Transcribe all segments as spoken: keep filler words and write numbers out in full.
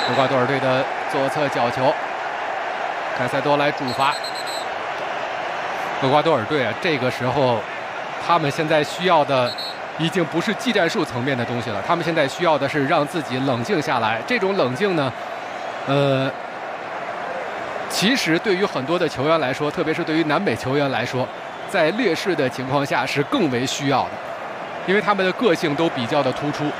厄瓜多尔队的左侧角球，凯塞多来主罚。厄瓜多尔队啊，这个时候他们现在需要的已经不是技战术层面的东西了，他们现在需要的是让自己冷静下来。这种冷静呢，呃，其实对于很多的球员来说，特别是对于南美球员来说，在劣势的情况下是更为需要的，因为他们的个性都比较的突出。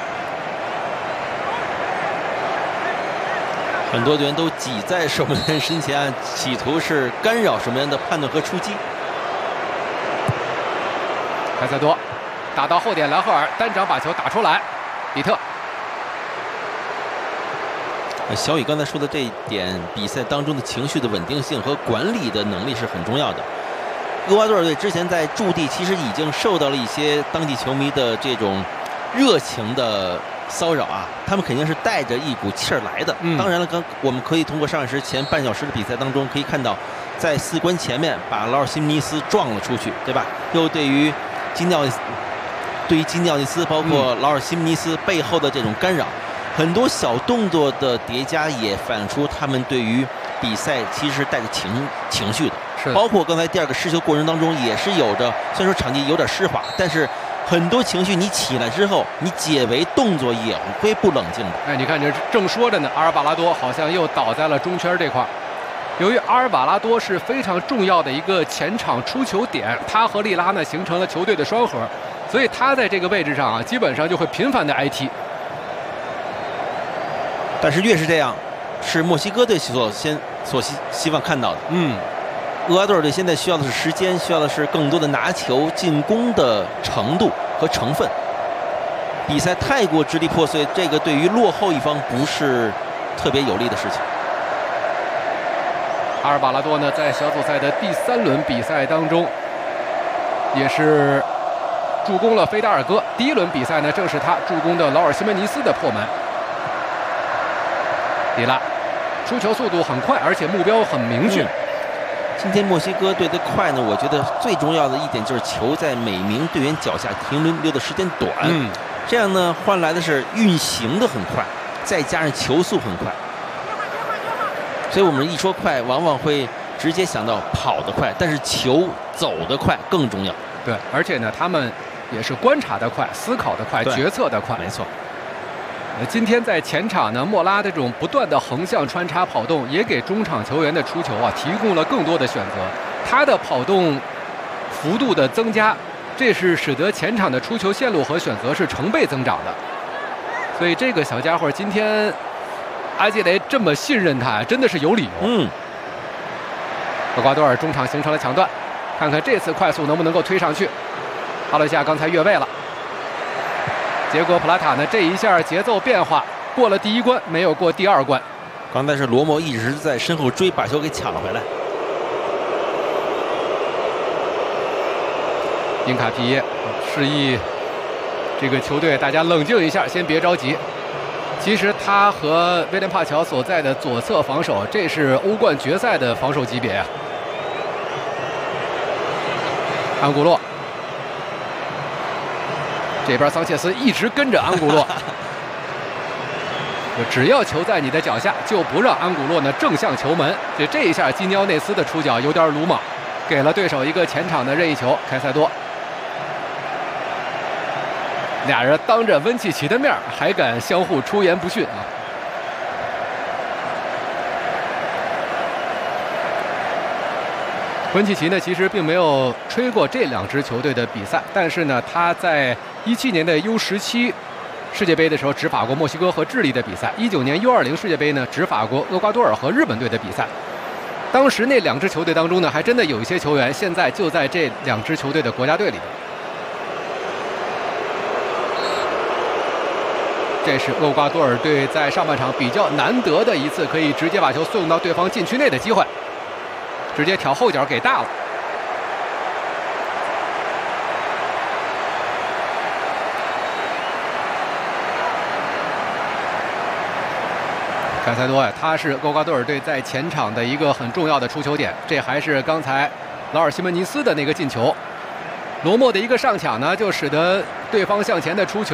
很多队员都挤在守门员身前，企图是干扰守门员的判断和出击。 凯塞多打到后点，兰赫尔单掌把球打出来，比特。 小雨刚才说的这一点，比赛当中的情绪的稳定性和管理的能力是很重要的。厄瓜多尔队之前在驻地其实已经受到了一些当地球迷的这种热情的骚扰啊，他们肯定是带着一股气儿来的。嗯、当然了，刚我们可以通过上时前半小时的比赛当中可以看到，在四关前面把劳尔西门尼斯撞了出去，对吧？又对于金吊对于金吊尼斯，包括劳尔西门尼斯背后的这种干扰，很多小动作的叠加也反映出他们对于比赛其实是带着情情绪的。是，包括刚才第二个失球过程当中也是有着，虽然说场地有点湿滑，但是很多情绪你起来之后，你解围动作也会不冷静的。 哎，你看这正说着呢，阿尔瓦拉多好像又倒在了中圈这块。由于阿尔瓦拉多是非常重要的一个前场出球点，他和利拉呢形成了球队的双核，所以他在这个位置上啊，基本上就会频繁的挨踢。 但是越是这样，是墨西哥队所先所希希望看到的。嗯，厄瓜多尔队现在需要的是时间，需要的是更多的拿球进攻的程度和成分。比赛太过支离破碎，这个对于落后一方不是特别有利的事情。 阿尔瓦拉多呢，在小组赛的第三轮比赛当中，也是助攻了菲达尔戈。第一轮比赛呢，正是他助攻的劳尔西门尼斯的破门。迪拉出球速度很快，而且目标很明确。嗯、 今天墨西哥队的快呢，我觉得最重要的一点就是球在每名队员脚下停留的时间短，嗯、这样呢换来的是运行的很快，再加上球速很快。所以我们一说快，往往会直接想到跑得快，但是球走得快更重要。 对，而且呢，他们也是观察得快、思考得快、决策得快。 没错。 呃，今天在前场呢，莫拉这种不断的横向穿插跑动，也给中场球员的出球啊提供了更多的选择。他的跑动幅度的增加，这是使得前场的出球线路和选择是成倍增长的。所以这个小家伙今天，阿基雷这么信任他，真的是有理由。嗯。厄瓜多尔中场形成了抢断，看看这次快速能不能够推上去。哈勒夏刚才越位了，结果普拉塔呢这一下节奏变化，过了第一关，没有过第二关。 刚才是罗莫一直在身后追，把球给抢了回来。 因卡皮耶示意这个球队大家冷静一下，先别着急。其实他和威廉帕乔所在的左侧防守，这是欧冠决赛的防守级别啊。安古洛，这边桑切斯一直跟着安古洛，只要球在你的脚下，就不让安古洛呢正向球门。这这一下，基尼奥内斯的出脚有点鲁莽，给了对手一个前场的任意球。凯塞多，俩人当着温契奇的面还敢相互出言不逊啊！温契奇呢，其实并没有吹过这两支球队的比赛，但是呢，他在一七年的 U 十七世界杯的时候执法过墨西哥和智利的比赛，一九年 U 二零世界杯呢执法过厄瓜多尔和日本队的比赛。当时那两支球队当中呢，还真的有一些球员现在就在这两支球队的国家队里。这是厄瓜多尔队在上半场比较难得的一次可以直接把球送到对方禁区内的机会。直接挑后脚给大了。凯塞多呀，他是厄瓜多尔队在前场的一个很重要的出球点。这还是刚才劳尔西门尼斯的那个进球，罗莫的一个上抢呢，就使得对方向前的出球。